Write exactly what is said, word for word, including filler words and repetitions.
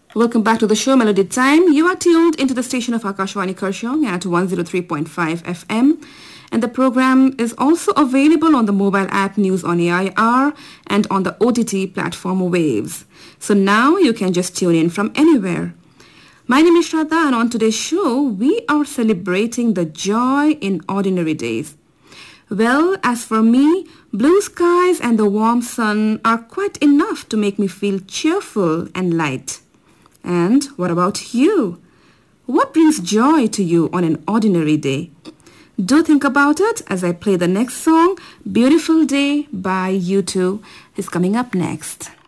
Welcome back to the show Melody Time. You are tuned into the station of Akashwani Kurseong at one oh three point five F M. And the program is also available on the mobile app News on A I R and on the O T T platform Waves. So now you can just tune in from anywhere. My name is Shraddha, and on today's show, we are celebrating the joy in ordinary days. Well, as for me, blue skies and the warm sun are quite enough to make me feel cheerful and light. And what about you? What brings joy to you on an ordinary day? Do think about it as I play the next song, Beautiful Day by U two, is coming up next.